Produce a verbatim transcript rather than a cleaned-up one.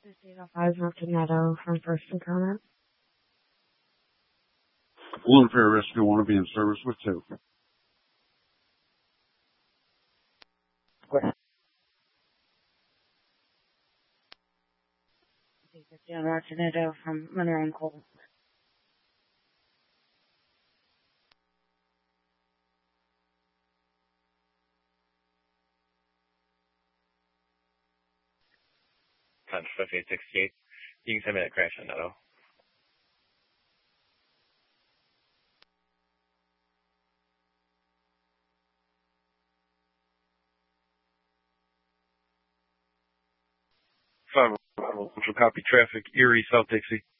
eight oh five North Netto from First Encounter. Balloon Fair Rescue, want to be in service with two. North Netto from Monroe and Cole. Punch fifty-eight sixty-eight. You can send me that crash on Netto. Five, copy traffic, Erie, South Dixie.